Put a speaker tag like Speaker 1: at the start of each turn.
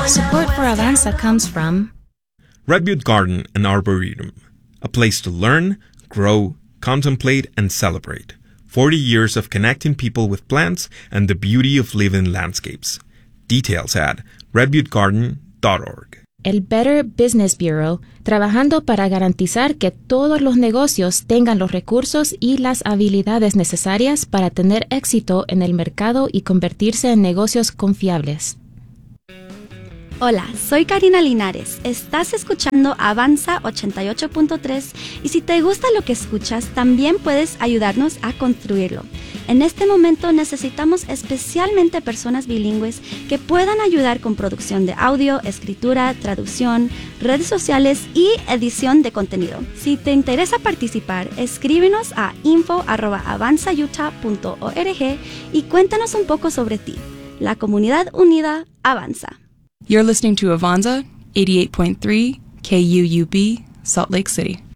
Speaker 1: Support for Avanza comes from
Speaker 2: Red Butte Garden and Arboretum, a place to learn, grow, contemplate, and celebrate. 40 years of connecting people with plants and the beauty of living landscapes. Details at redbuttegarden.org.
Speaker 1: el Better Business Bureau, trabajando para garantizar que todos los negocios tengan los recursos y las habilidades necesarias para tener éxito en el mercado y convertirse en negocios confiables.
Speaker 3: Hola, soy Karina Linares. Estás escuchando Avanza 88.3 y si te gusta lo que escuchas, también puedes ayudarnos a construirlo. En este momento necesitamos especialmente personas bilingües que puedan ayudar con producción de audio, escritura, traducción, redes sociales y edición de contenido. Si te interesa participar, escríbenos a info@avanzautah.org y cuéntanos un poco sobre ti. La comunidad unida avanza.
Speaker 4: You're listening to Avanza 88.3 KUUB, Salt Lake City.